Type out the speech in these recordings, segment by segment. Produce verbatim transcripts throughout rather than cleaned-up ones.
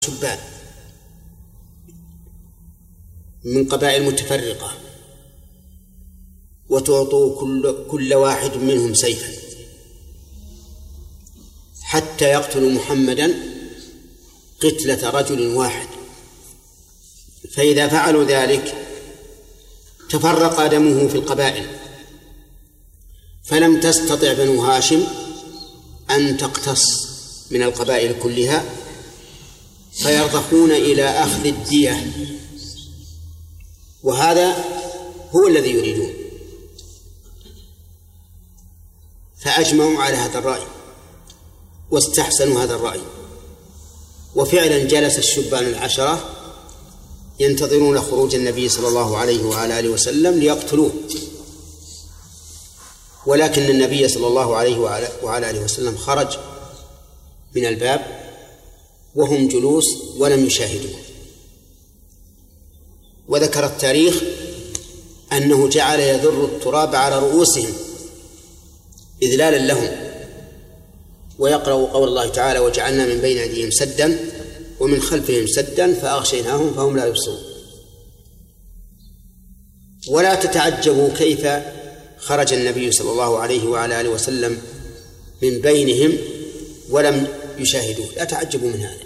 شبان من قبائل متفرقة وتعطوا كل, كل واحد منهم سيفا حتى يقتلوا محمدا قتلة رجل واحد، فإذا فعلوا ذلك تفرق دمه في القبائل، فلم تستطع بنو هاشم أن تقتص من القبائل كلها فيرضخون إلى أخذ الدية، وهذا هو الذي يريدون، فأجمعوا على هذا الرأي واستحسنوا هذا الرأي. وفعلا جلس الشبان العشرة ينتظرون خروج النبي صلى الله عليه وعلى آله وسلم ليقتلوه، ولكن النبي صلى الله عليه وعلى آله وسلم خرج من الباب وهم جلوس ولم يشاهدوه. وذكر التاريخ أنه جعل يذر التراب على رؤوسهم إذلالا لهم، ويقرأ قول الله تعالى: وجعلنا من بين أيديهم سدا ومن خلفهم سدا فأغشيناهم فهم لا يبصرون. ولا تتعجبوا كيف خرج النبي صلى الله عليه وعلى آله وسلم من بينهم ولم يشاهدوه، لا تعجبوا من هذا.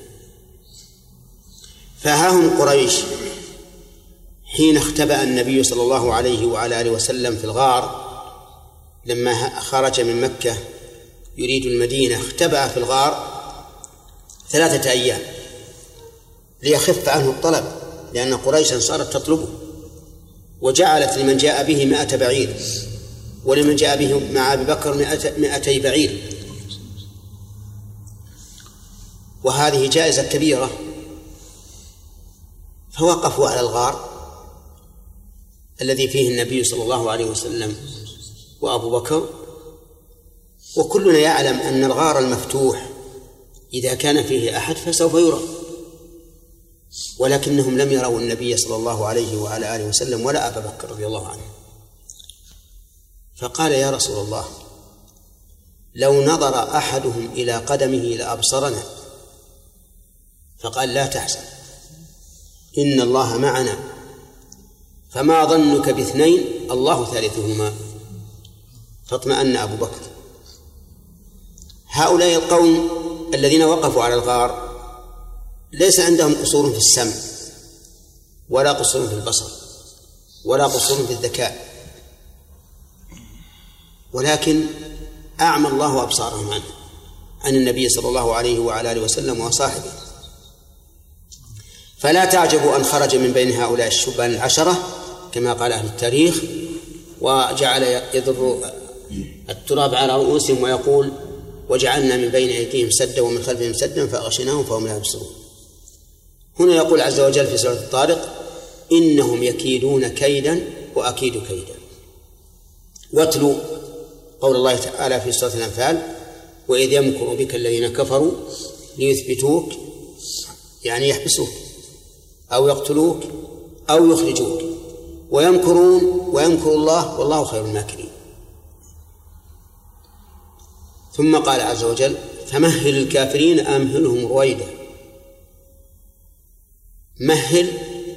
فهاهم قريش حين اختبأ النبي صلى الله عليه وعلى آله وسلم في الغار، لما خرج من مكة يريد المدينة اختبأ في الغار ثلاثة أيام ليخف عنه الطلب، لأن قريشا صارت تطلبه، وجعلت لمن جاء به مائة بعير ولمن جاء به مع أبي بكر مائتي بعير، وهذه جائزة كبيرة. فوقفوا على الغار الذي فيه النبي صلى الله عليه وسلم وأبو بكر، وكلنا يعلم أن الغار المفتوح إذا كان فيه أحد فسوف يرى، ولكنهم لم يروا النبي صلى الله عليه وعلى آله وسلم ولا أبا بكر رضي الله عنه. فقال: يا رسول الله، لو نظر أحدهم إلى قدمه لأبصرنا. فقال: لا تحزن، إن الله معنا، فما ظنك باثنين الله ثالثهما. فاطمأن أبو بكر. هؤلاء القوم الذين وقفوا على الغار ليس عندهم قصور في السمع ولا قصور في البصر ولا قصور في الذكاء، ولكن أعمى الله أبصارهم عنه عن النبي صلى الله عليه وعلى آله وسلم وصاحبه. فلا تعجبوا أن خرج من بين هؤلاء الشبان العشرة كما قال أهل التاريخ، وجعل يذر التراب على رؤوسهم ويقول: وجعلنا من بين أيديهم سدا ومن خلفهم سدا فأغشيناهم فهم لا يبصرون. هنا يقول عز وجل في سورة الطارق: إنهم يكيدون كيدا وأكيد كيدا. واتلوا قول الله تعالى في سورة الأنفال: وإذ يمكر بك الذين كفروا ليثبتوك، يعني يحبسوك أو يقتلوك أو يخرجوك، ويمكرون ويمكر الله والله خير الماكرين. ثم قال عز وجل: فمهل الكافرين أمهلهم رويدا. مهل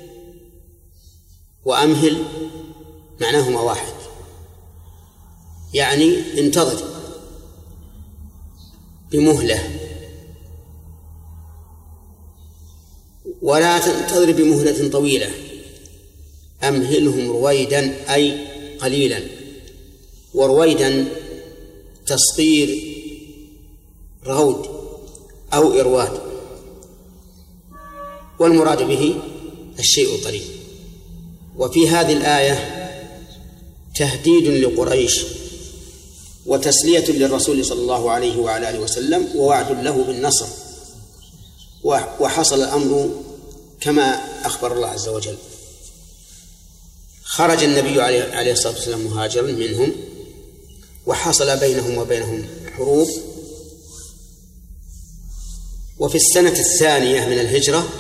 وأمهل معناهما واحد، يعني انتظر بمهلة، ولا تنتظر بمهلة طويلة. أمهلهم رويدا أي قليلا، ورويدا تصغير رغود أو إرواد، والمراد به الشيء القليل. وفي هذه الآية تهديد لقريش وتسلية للرسول صلى الله عليه وعلى آله وسلم ووعد له بالنصر، وحصل الأمر كما أخبر الله عز وجل. خرج النبي عليه الصلاة والسلام مهاجرا منهم، وحصل بينهم وبينهم حروب. وفي السنة الثانية من الهجرة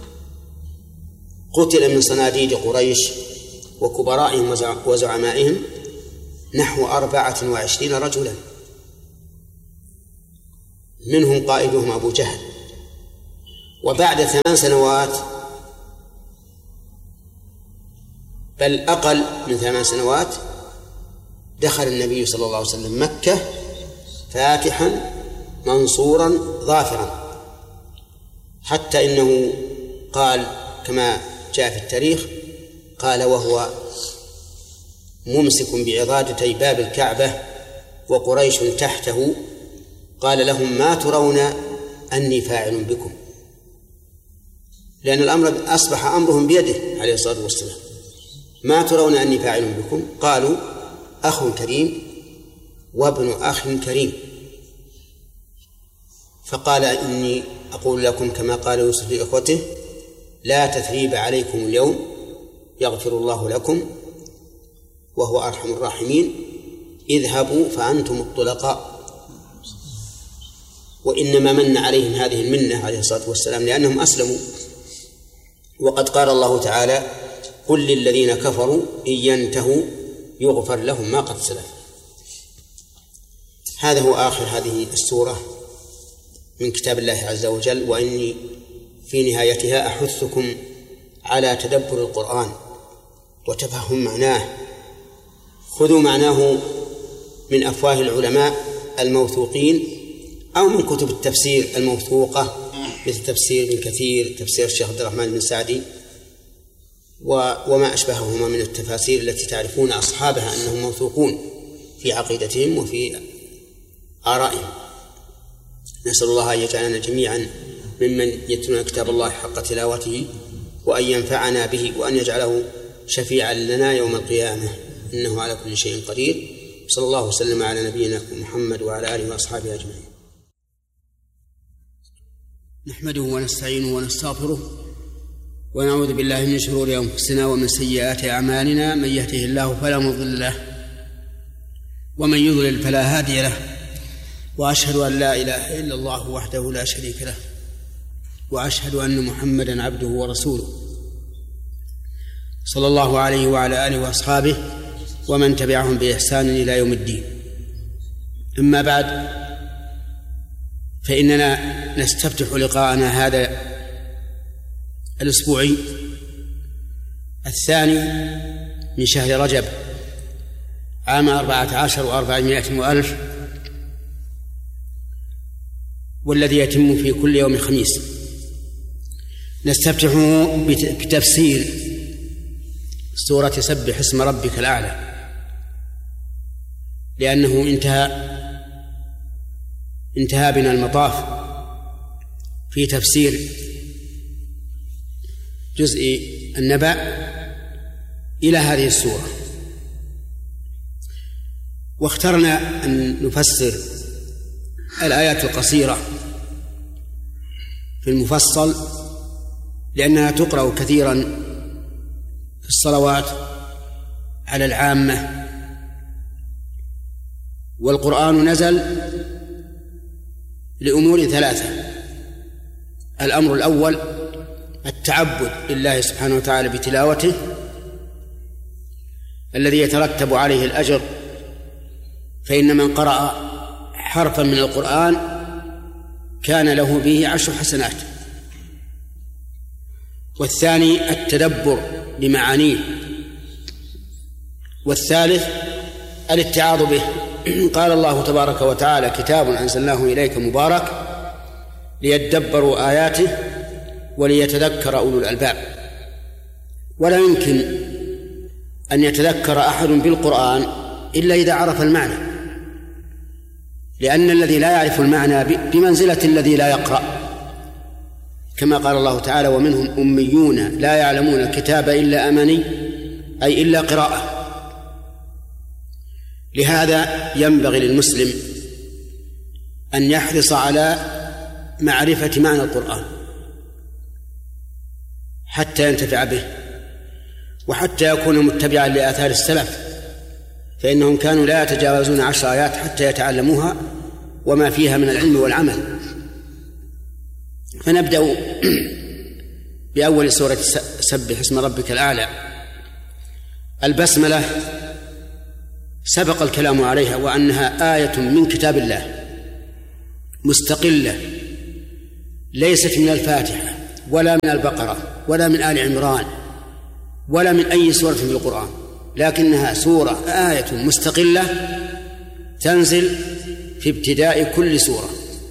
قتل من صناديد قريش وكبرائهم وزعمائهم نحو أربعة وعشرين رجلا، منهم قائدهم أبو جهل، وبعد ثمان سنوات بل أقل من ثمان سنوات دخل النبي صلى الله عليه وسلم مكة فاتحا منصورا ظافرا، حتى إنه قال كما جاء في التاريخ، قال وهو ممسك بعضادتي باب الكعبة وقريش تحته، قال لهم ما ترون أني فاعل بكم، لأن الأمر أصبح أمرهم بيده عليه الصلاة والسلام. ما ترون أني فاعل بكم؟ قالوا أخ كريم وابن أخ كريم. فقال إني أقول لكم كما قال يوسف لإخوته لا تثريب عليكم اليوم يغفر الله لكم وهو أرحم الراحمين، اذهبوا فأنتم الطلقاء. وإنما من عليهم هذه المنة عليه الصلاة والسلام لأنهم أسلموا، وقد قال الله تعالى قل للذين كفروا إن ينتهوا يغفر لهم ما قد سلف. هذا هو آخر هذه السورة من كتاب الله عز وجل، وإني في نهايتها أحثكم على تدبر القرآن وتفهم معناه. خذوا معناه من أفواه العلماء الموثوقين أو من كتب التفسير الموثوقة مثل تفسير ابن كثير، تفسير الشيخ عبد الرحمن بن سعدي وما أشبههما من التفاسير التي تعرفون أصحابها أنهم موثوقون في عقيدتهم وفي آرائهم. نسأل الله أن يجعلنا جميعا ممن يتلون كتاب الله حق تلاوته، وأن ينفعنا به، وأن يجعله شفيعا لنا يوم القيامة، إنه على كل شيء قدير. صلى الله وسلم على نبينا محمد وعلى آله وأصحابه أجمعين. نحمده ونستعينه ونستغفره ونعوذ بالله من شرور أنفسنا ومن سيئات أعمالنا، من يهده الله فلا مضل له ومن يضلل فلا هادي له، وأشهد أن لا إله إلا الله وحده لا شريك له، وأشهد أن محمدا عبده ورسوله صلى الله عليه وعلى آله وأصحابه ومن تبعهم بإحسان إلى يوم الدين. أما بعد، فإننا نستفتح لقاءنا هذا الأسبوعي الثاني من شهر رجب عام أربعة عشر وأربعمائة وألف، والذي يتم في كل يوم خميس. نستفتحه بتفسير سورة سبح اسم ربك الأعلى، لأنه انتهى انتهى بنا المطاف في تفسير جزء النبأ إلى هذه السورة، واخترنا أن نفسر الآيات القصيرة في المفصل لأنها تقرأ كثيرا في الصلوات على العامة. والقرآن نزل لأمور ثلاثة: الأمر الأول التعبد لله سبحانه وتعالى بتلاوته الذي يترتب عليه الأجر، فإن من قرأ حرفا من القرآن كان له به عشر حسنات. والثاني التدبر بمعانيه. والثالث الاتعاظ به. قال الله تبارك وتعالى كتاب أنزلناه إليك مبارك ليدبروا آياته وليتذكر أولو الألباب. ولا يمكن أن يتذكر أحد بالقرآن إلا إذا عرف المعنى، لأن الذي لا يعرف المعنى بمنزلة الذي لا يقرأ، كما قال الله تعالى ومنهم أميون لا يعلمون الكتاب إلا أماني، أي إلا قراءة. لهذا ينبغي للمسلم أن يحرص على معرفة معنى القرآن حتى ينتفع به، وحتى يكون متبعا لآثار السلف، فإنهم كانوا لا يتجاوزون عشر آيات حتى يتعلموها وما فيها من العلم والعمل. فنبدأ بأول سورة سبح اسم ربك الأعلى. البسملة سبق الكلام عليها، وأنها آية من كتاب الله مستقلة، ليست من الفاتحة ولا من البقرة ولا من آل عمران ولا من أي سورة في القرآن، لكنها سورة آية مستقلة تنزل في ابتداء كل سورة.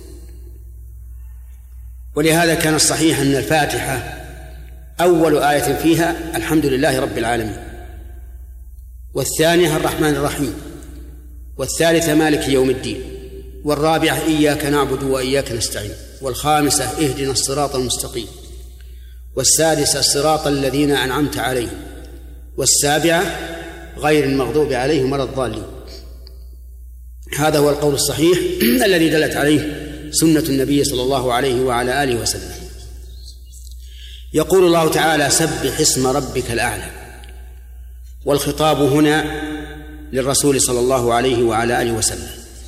ولهذا كان الصحيح أن الفاتحة أول آية فيها الحمد لله رب العالمين، والثانية الرحمن الرحيم، والثالثة مالك يوم الدين، والرابعة إياك نعبد وإياك نستعين، والخامسة اهدنا الصراط المستقيم، والسادسة الصراط الذين أنعمت عليهم، والسابعة غير المغضوب عليهم ولا الضالين. هذا هو القول الصحيح الذي دلت عليه سنة النبي صلى الله عليه وعلى آله وسلم. يقول الله تعالى سبح اسم ربك الأعلى، والخطاب هنا للرسول صلى الله عليه وعلى آله وسلم.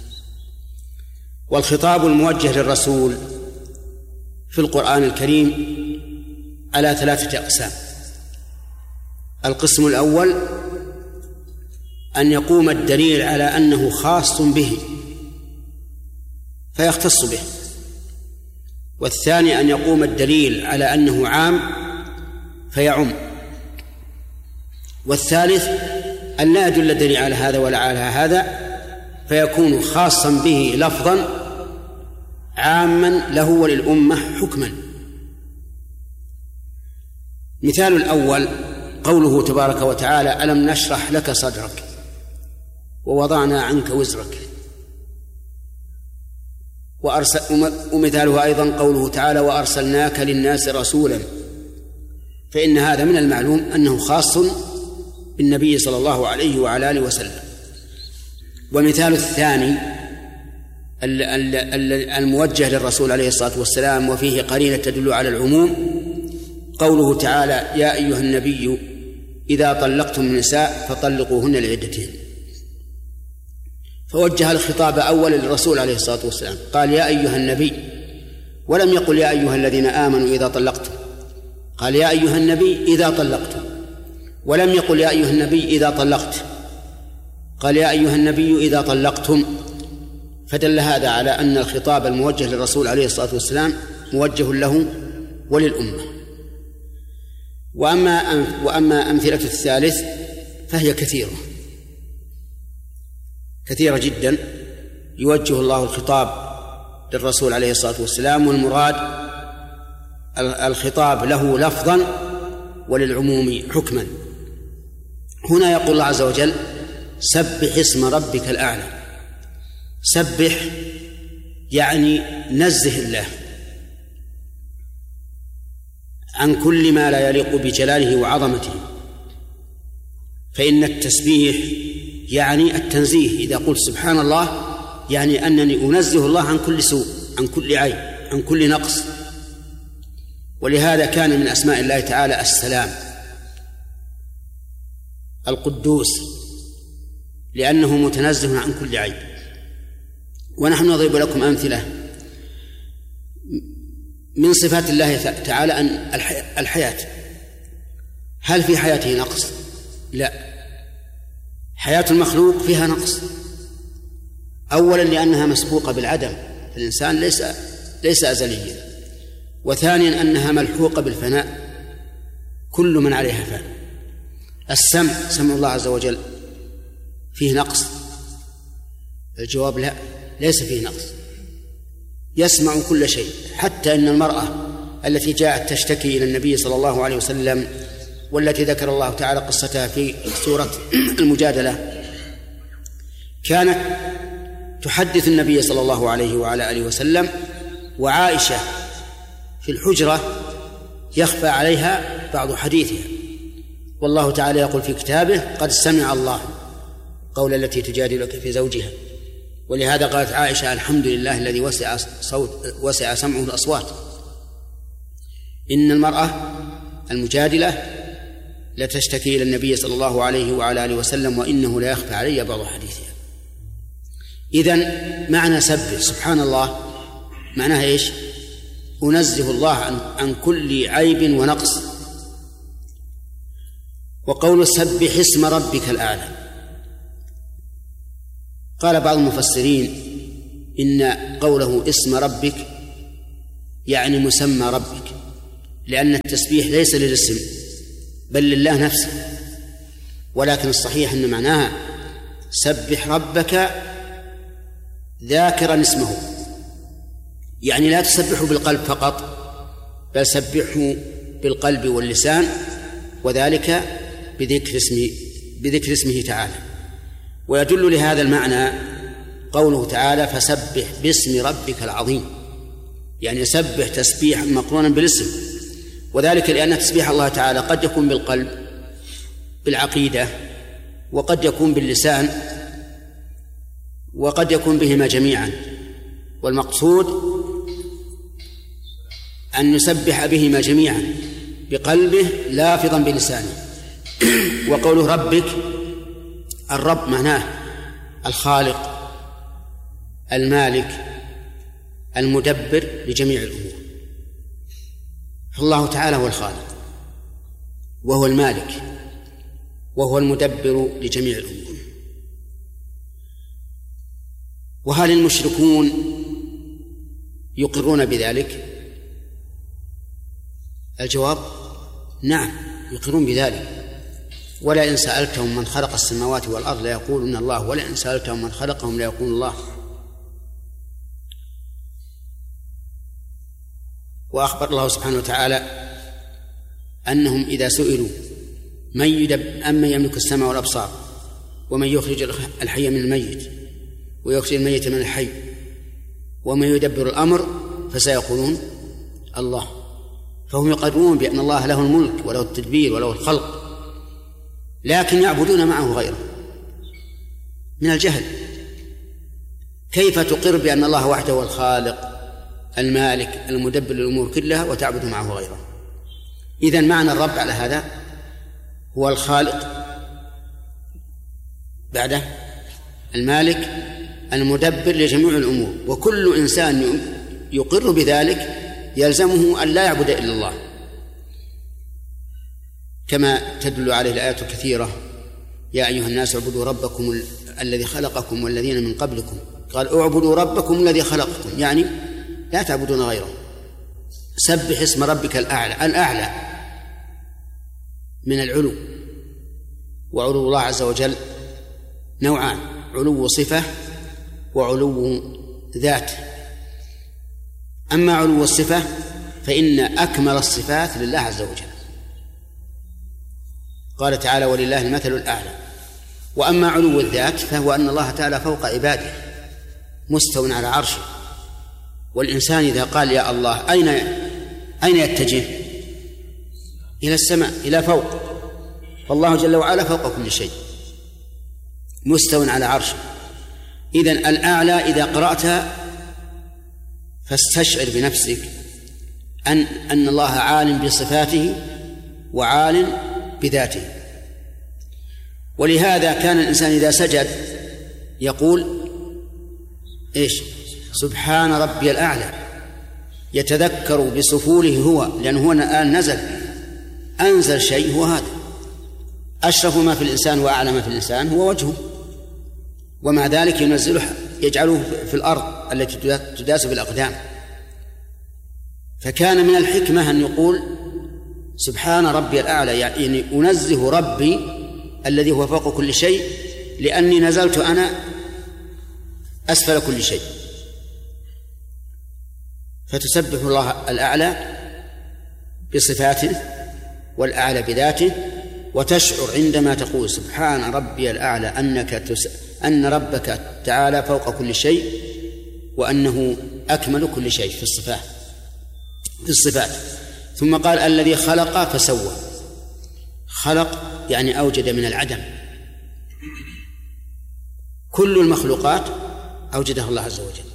والخطاب الموجه للرسول في القرآن الكريم على ثلاثة أقسام. القسم الأول أن يقوم الدليل على أنه خاص به فيختص به، والثاني أن يقوم الدليل على أنه عام فيعم، والثالث أن لا يدل الدليل على هذا ولا على هذا فيكون خاصا به لفظا عاما له وللأمة حكما. مثال الأول قوله تبارك وتعالى ألم نشرح لك صدرك ووضعنا عنك وزرك، وأرسل ومثاله أيضا قوله تعالى وأرسلناك للناس رسولا، فإن هذا من المعلوم أنه خاص بالنبي صلى الله عليه وعلى آله وسلم. ومثال الثاني الموجه للرسول عليه الصلاة والسلام وفيه قرينة تدل على العموم قوله تعالى يا أيها النبي إذا طلقتم النساء فطلقوهن لعدتهن، فوجه الخطاب أولا للرسول عليه الصلاة والسلام قال يا أيها النبي، ولم يقل يا أيها الذين آمنوا إذا طلقتم، قال يا أيها النبي إذا طلقتم، ولم يقل يا أيها النبي إذا طلقت، قال يا أيها النبي إذا طلقتم. فدل هذا على أن الخطاب الموجه للرسول عليه الصلاة والسلام موجه له وللأمة. وأما وأما أمثلة الثالث فهي كثيرة كثيرة جدا يوجه الله الخطاب للرسول عليه الصلاة والسلام، والمراد الخطاب له لفظا وللعموم حكما. هنا يقول الله عز وجل سبح اسم ربك الأعلى. سبح يعني نزه الله عن كل ما لا يليق بجلاله وعظمته، فإن التسبيح يعني التنزيه. إذا قلت سبحان الله يعني أنني أنزه الله عن كل سوء، عن كل عيب، عن كل نقص. ولهذا كان من أسماء الله تعالى السلام، القدوس، لأنه متنزه عن كل عيب. ونحن نضرب لكم أمثلة من صفات الله تعالى أن الحياة. هل في حياته نقص؟ لا، حياة المخلوق فيها نقص. أولا لأنها مسبوقة بالعدم، الإنسان ليس ليس أزليا. وثانيا أنها ملحوقة بالفناء، كل من عليها فان. السمع، سمع الله عز وجل فيه نقص؟ الجواب لا، ليس فيه نقص، يسمع كل شيء. حتى إن المرأة التي جاءت تشتكي إلى النبي صلى الله عليه وسلم والتي ذكر الله تعالى قصتها في سورة المجادلة كانت تحدث النبي صلى الله عليه وعلى آله وسلم، وعائشة في الحجرة يخفى عليها بعض حديثها، والله تعالى يقول في كتابه قد سمع الله قول التي تجادلك في زوجها. ولهذا قالت عائشة الحمد لله الذي وسع صوت وسع سمعه الأصوات. إن المرأة المجادلة لتشتكي إلى النبي صلى الله عليه وعلى آله وسلم وإنه لا يخفى علي بعض حديثها. إذن معنى سبح سبحان الله معناها إيش؟ أنزه الله عن, عن كل عيب ونقص. وقول سبح اسم ربك الأعلى، قال بعض المفسرين إن قوله اسم ربك يعني مسمى ربك، لأن التسبيح ليس للاسم بل لله نفسه، ولكن الصحيح أن معناها سبح ربك ذاكرا اسمه، يعني لا تسبحه بالقلب فقط بل سبحه بالقلب واللسان، وذلك بذكر اسمه بذكر اسمه تعالى. ويدل لهذا المعنى قوله تعالى فسبح باسم ربك العظيم، يعني سبح تسبيح مقرونا بالاسم، وذلك لأن تسبيح الله تعالى قد يكون بالقلب بالعقيدة، وقد يكون باللسان، وقد يكون بهما جميعا، والمقصود أن نسبح بهما جميعا بقلبه لافظا بلسانه. وقوله ربك، الرب معناه الخالق المالك المدبر لجميع الأمور، فالله تعالى هو الخالق وهو المالك وهو المدبر لجميع الأمور. وهل المشركون يقرون بذلك؟ الجواب نعم، يقرون بذلك. ولئن سألتهم من خلق السماوات والأرض ليقولون الله، ولئن سألتهم من خلقهم ليقولون الله. وأخبر الله سبحانه وتعالى أنهم إذا سئلوا من يدب أمن يملك السماء والأبصار ومن يخرج الحي من الميت ويخرج الميت من الحي ومن يدبر الأمر فسيقولون الله. فهم يقرون بأن الله له الملك وله التدبير وله الخلق، لكن يعبدون معه غيره من الجهل. كيف تقر بأن الله وحده هو الخالق المالك المدبر للأمور كلها وتعبد معه غيره؟ إذن معنى الرب على هذا هو الخالق، بعده المالك المدبر لجميع الأمور. وكل إنسان يقر بذلك يلزمه أن لا يعبد إلا الله، كما تدل عليه الآيات الكثيرة يا أيها الناس اعبدوا ربكم الذي خلقكم والذين من قبلكم، قال اعبدوا ربكم الذي خلقكم، يعني لا تعبدون غيره. سبح اسم ربك الأعلى، الأعلى من العلو، وعلو الله عز وجل نوعان، علو صفة وعلو ذات. أما علو الصفة فإن أكمل الصفات لله عز وجل، قال تعالى ولله المثل الأعلى. وأما علو الذات فهو أن الله تعالى فوق عباده مستوٍ على عرشه، والإنسان إذا قال يا الله أين أين يتجه؟ إلى السماء، إلى فوق، فالله جل وعلا فوق كل شيء مستوٍ على عرشه. إذن الأعلى إذا قرأتها فاستشعر بنفسك أن أن الله عالم بصفاته وعالم بذاته. ولهذا كان الإنسان إذا سجد يقول إيش؟ سبحان ربي الأعلى، يتذكر بسفوله هو، لأنه هو الآن نزل أنزل شيء هو هذا. أشرف ما في الإنسان وأعلى ما في الإنسان هو وجهه، ومع ذلك ينزله يجعله في الأرض التي تداس بالأقدام. فكان من الحكمة أن يقول سبحان ربي الأعلى، يعني أنزه ربي الذي هو فوق كل شيء لأني نزلت أنا أسفل كل شيء. فتسبح الله الأعلى بصفاته والأعلى بذاته، وتشعر عندما تقول سبحان ربي الأعلى أنك تس... أن ربك تعالى فوق كل شيء، وأنه أكمل كل شيء في الصفات في الصفات. ثم قال الذي خلق فسوى. خلق يعني أوجد من العدم، كل المخلوقات أوجدها الله عز وجل.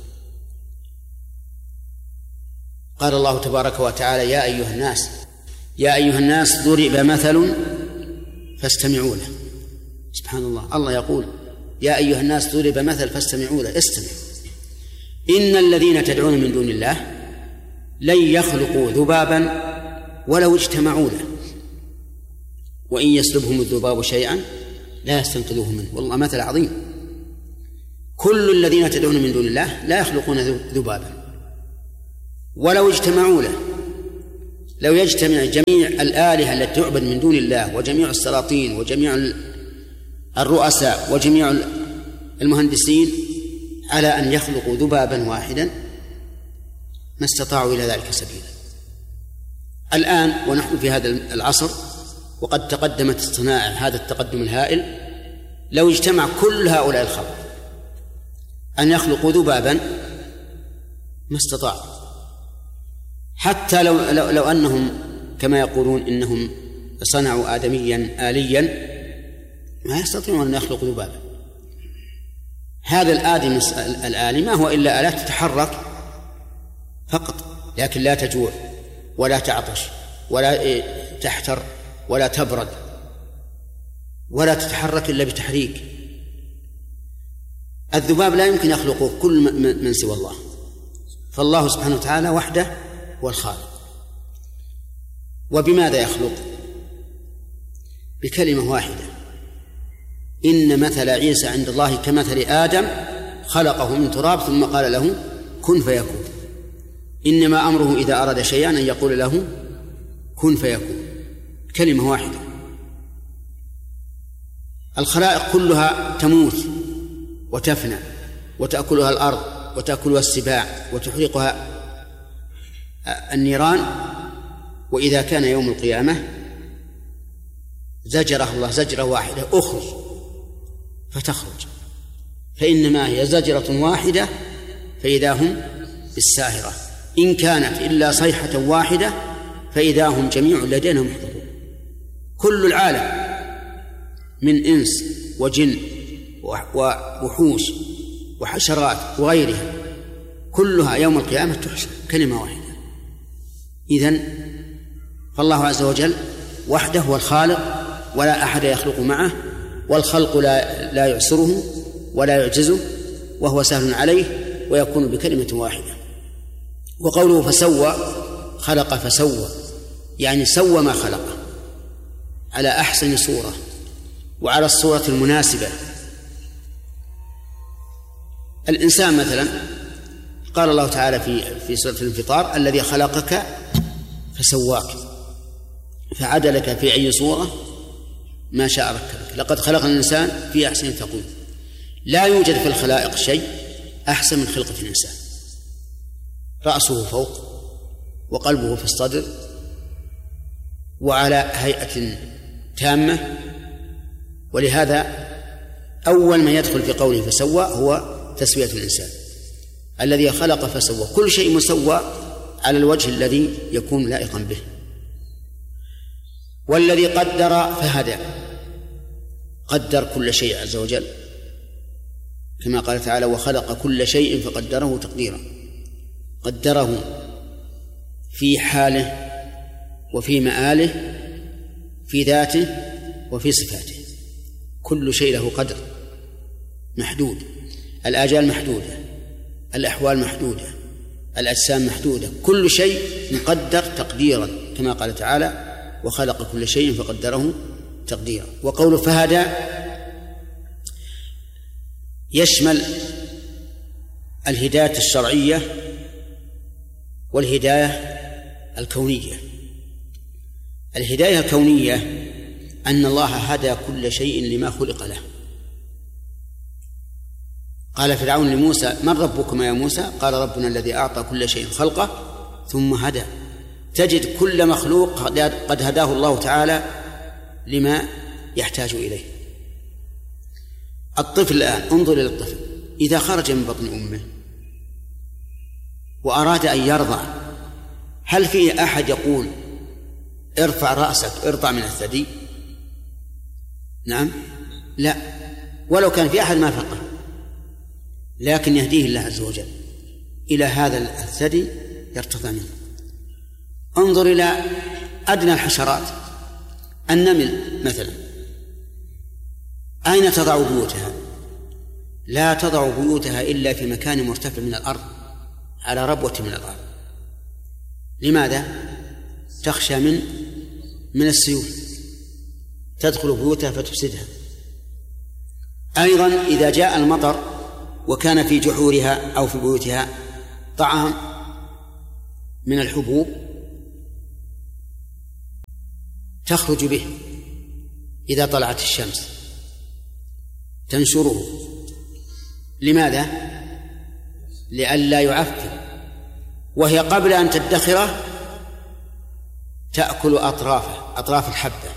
قال الله تبارك وتعالى يا أيها الناس يا أيها الناس ضرب مثل فاستمعوا له. سبحان الله، الله يقول يا أيها الناس ضرب مثل فاستمعوا له، استمع. إن الذين تدعون من دون الله لن يخلقوا ذبابا ولو اجتمعوا له، وإن يسلبهم الذباب شيئا لا يستنقذوه منه. والله مثل عظيم. كل الذين تدعون من دون الله لا يخلقون ذبابا ولو اجتمعوا له، لو يجتمع جميع الآلهة التي تعبد من دون الله وجميع السلاطين وجميع الرؤساء وجميع المهندسين على أن يخلقوا ذبابا واحدا ما استطاعوا إلى ذلك سبيلا. الآن ونحن في هذا العصر وقد تقدمت الصناعة هذا التقدم الهائل، لو اجتمع كل هؤلاء الخلق أن يخلقوا ذبابا ما استطاعوا، حتى لو, لو, لو أنهم كما يقولون إنهم صنعوا آدميا آليا ما يستطيعون أن يخلقوا ذبابا. هذا الآدم الآلي ما هو إلا آلات تتحرك فقط، لكن لا تجوع ولا تعطش ولا تحتر ولا تبرد ولا تتحرك إلا بتحريك. الذباب لا يمكن يخلقه كل من سوى الله، فالله سبحانه وتعالى وحده هو الخالق. وبماذا يخلق؟ بكلمة واحدة: إن مثل عيسى عند الله كمثل آدم خلقه من تراب ثم قال له كن فيكون. إنما أمره إذا أراد شيئا أن يقول له كن فيكون، كلمة واحدة. الخلائق كلها تموت وتفنى وتأكلها الأرض وتأكلها السباع وتحرقها النيران، وإذا كان يوم القيامة زجره الله زجرة واحدة: أخرج، فتخرج، فإنما هي زجرة واحدة فإذا هم بالساهرة، إن كانت إلا صيحة واحدة فإذا هم جميع لدينا محضرون. كل العالم من إنس وجن ووحوش وحشرات وغيرها كلها يوم القيامة تحشر كلمة واحدة. إذن فالله عز وجل وحده هو الخالق ولا أحد يخلق معه، والخلق لا, لا يعسره ولا يعجزه، وهو سهل عليه ويكون بكلمة واحدة. وقوله فسوى، خلق فسوى، يعني سوى ما خلقه على أحسن صورة وعلى الصورة المناسبة. الإنسان مثلا قال الله تعالى في في سورة الانفطار: الذي خلقك فسواك فعدلك في أي صورة ما شاء ركبك. لقد خلقنا الإنسان في أحسن تقويم. لا يوجد في الخلائق شيء أحسن من خلقة الإنسان. رأسه فوق وقلبه في الصدر وعلى هيئة تامة، ولهذا أول ما يدخل في قوله فسوى هو تسوية الإنسان. الذي خلق فسوى، كل شيء مسوى على الوجه الذي يكون لائقا به. والذي قدر فهدى، قدر كل شيء عز وجل كما قال تعالى: وخلق كل شيء فقدره تقديرا. قدره في حاله وفي مآله، في ذاته وفي صفاته. كل شيء له قدر محدود، الآجال محدودة، الأحوال محدودة، الأجسام محدودة، كل شيء مقدر تقديرا كما قال تعالى: وخلق كل شيء فقدره تقديرا. وقول فهدى يشمل الهداية الشرعية والهداية الكونية. الهداية الكونية أن الله هدى كل شيء لما خلق له. قال فرعون لموسى: من ربكما يا موسى؟ قال: ربنا الذي أعطى كل شيء خلقه ثم هدى. تجد كل مخلوق قد هداه الله تعالى لما يحتاج إليه. الطفل الآن، انظر إلى الطفل إذا خرج من بطن أمه وأراد أن يرضع، هل في أحد يقول ارفع رأسك ارضع من الثدي؟ نعم، لا، ولو كان في أحد ما فقه، لكن يهديه الله عز وجل إلى هذا الثدي يرتضى منه. انظر إلى أدنى الحشرات، النمل مثلا، أين تضع بيوتها؟ لا تضع بيوتها إلا في مكان مرتفع من الأرض، على ربوة من الأرض. لماذا؟ تخشى من من السيول تدخل بيوتها فتفسدها. أيضا إذا جاء المطر وكان في جحورها أو في بيوتها طعام من الحبوب تخرج به إذا طلعت الشمس تنشره. لماذا؟ لئلا يعفن، وهي قبل أن تدخره تأكل أطرافه أطراف الحبة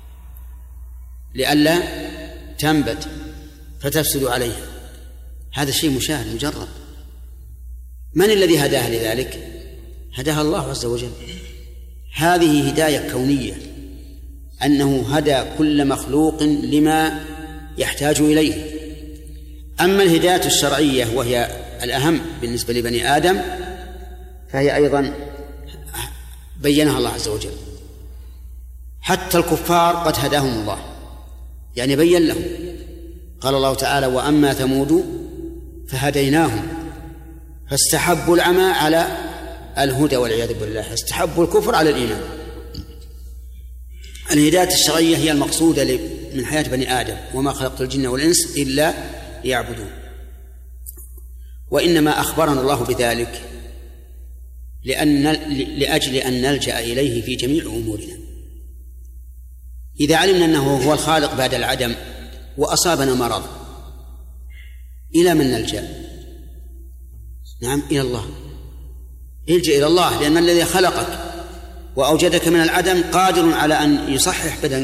لئلا تنبت فتفسد عليها. هذا شيء مشاهد مجرد. من الذي هداها لذلك؟ هداها الله عز وجل. هذه هداية كونية، أنه هدى كل مخلوق لما يحتاج إليه. أما الهداية الشرعية وهي الأهم بالنسبة لبني آدم فهي أيضا بينها الله عز وجل. حتى الكفار قد هداهم الله، يعني بين لهم. قال الله تعالى: وأما ثمود فهديناهم فاستحبوا العمى على الهدى والعياذ بالله، استحبوا الكفر على الإيمان. الهداية الشرعية هي المقصودة من حياة بني آدم: وما خلقت الجن والإنس إلا ليعبدون. وإنما أخبرنا الله بذلك لأن لأجل أن نلجأ إليه في جميع أمورنا. إذا علمنا أنه هو الخالق بعد العدم وأصابنا مرض، إلى من نلجأ؟ نعم، إلى الله. الجأ إلى الله، لأن الذي خلقك وأوجدك من العدم قادر على أن يصحح بدنك.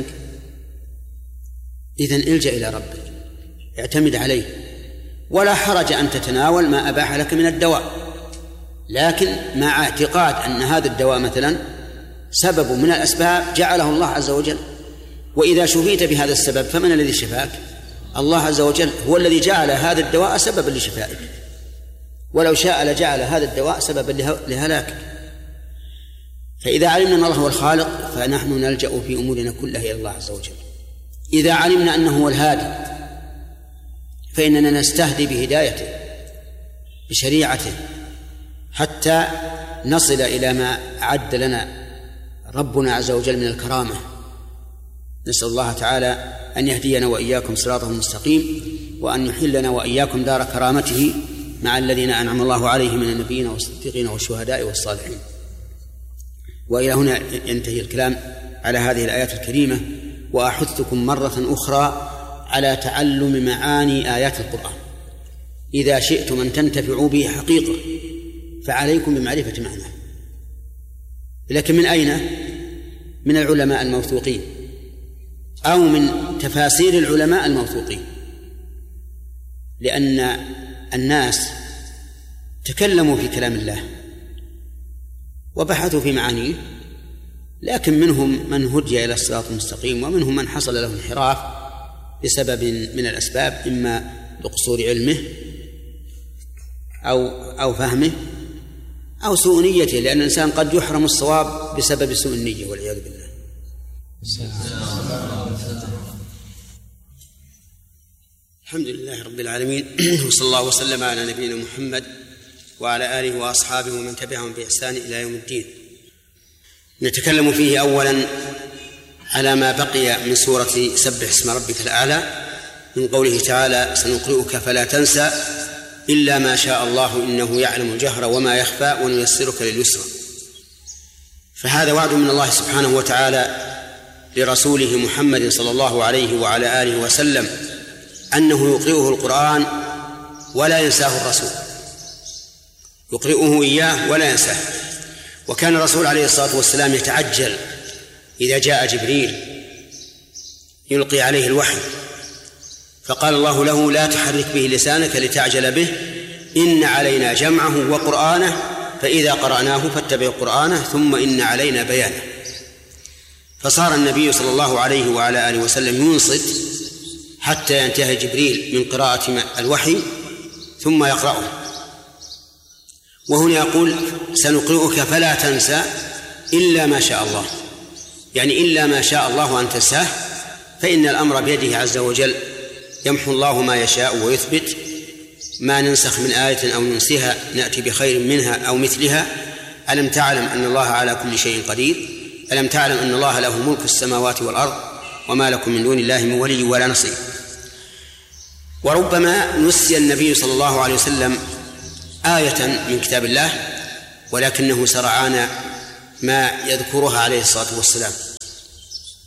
إذن الجأ إلى ربك، اعتمد عليه. ولا حرج أن تتناول ما أباح لك من الدواء، لكن مع اعتقاد أن هذا الدواء مثلا سبب من الأسباب جعله الله عز وجل. وإذا شفيت بهذا السبب فمن الذي شفاك؟ الله عز وجل هو الذي جعل هذا الدواء سببا لشفائك، ولو شاء لجعل هذا الدواء سببا لهلاكك. فإذا علمنا أن الله هو الخالق فنحن نلجأ في أمورنا كلها إلى الله عز وجل. إذا علمنا أنه هو الهادي فإننا نستهدي بهدايته بشريعته حتى نصل إلى ما أعد لنا ربنا عز وجل من الكرامة. نسأل الله تعالى أن يهدينا وإياكم صراطه المستقيم، وأن يحلنا وإياكم دار كرامته مع الذين أنعم الله عليهم من النبيين والصديقين والشهداء والصالحين. وإلى هنا ينتهي الكلام على هذه الآيات الكريمة. وأحثكم مرة أخرى على تعلم معاني آيات القرآن. إذا شئتم أن تنتفعوا به حقيقة فعليكم بمعرفة معناه. لكن من أين؟ من العلماء الموثوقين أو من تفاسير العلماء الموثوقين، لأن الناس تكلموا في كلام الله وبحثوا في معانيه، لكن منهم من هدي إلى الصراط المستقيم، ومنهم من حصل له انحراف بسبب من الأسباب، إما لقصور علمه أو أو فهمه أو سوء نيته، لأن الإنسان قد يحرم الصواب بسبب سوء النية والعياذ بالله. الحمد لله رب العالمين، وصلى الله وسلم على نبينا محمد وعلى آله وأصحابه ومن تبعهم بإحسان إلى يوم الدين. نتكلم فيه أولا على ما بقي من سورة سبح اسم ربك الأعلى، من قوله تعالى: سنقرئك فلا تنسى إلا ما شاء الله إنه يعلم الجهر وما يخفى ونيسرك لليسرى. فهذا وعد من الله سبحانه وتعالى لرسوله محمد صلى الله عليه وعلى آله وسلم أنه يقرئه القرآن ولا ينساه الرسول، يقرئه إياه ولا ينساه. وكان الرسول عليه الصلاة والسلام يتعجل إذا جاء جبريل يلقي عليه الوحي، فقال الله له: لا تحرك به لسانك لتعجل به، إن علينا جمعه وقرآنه فإذا قرأناه فاتبع قرآنه ثم إن علينا بيانه. فصار النبي صلى الله عليه وعلى آله وسلم ينصت حتى ينتهي جبريل من قراءة الوحي ثم يقرأه. وهنا يقول: سنقرئك فلا تنسى إلا ما شاء الله، يعني إلا ما شاء الله أن تنساه، فإن الأمر بيده عز وجل، يمحو الله ما يشاء ويثبت، ما ننسخ من آية أو ننسها نأتي بخير منها أو مثلها. ألم تعلم أن الله على كل شيء قدير؟ ألم تعلم أن الله له ملك السماوات والأرض وما لكم من دون الله من ولي ولا نصير. وربما نسي النبي صلى الله عليه وسلم آية من كتاب الله ولكنه سرعان ما يذكرها عليه الصلاة والسلام،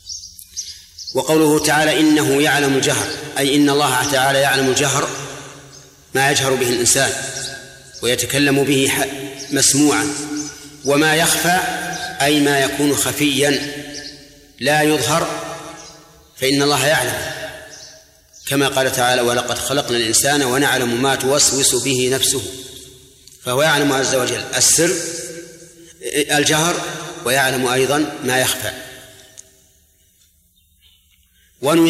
وقوله تعالى إنه يعلم الجهر، أي إن الله تعالى يعلم الجهر ما يجهر به الإنسان ويتكلم به مسموعا، وما يخفى أي ما يكون خفيا لا يظهر فإن الله يعلم، كما قال تعالى ولقد خلقنا الإنسان ونعلم ما توسوس به نفسه، فهو يعلم عز وجل السر الجهر ويعلم أيضا ما يخفى.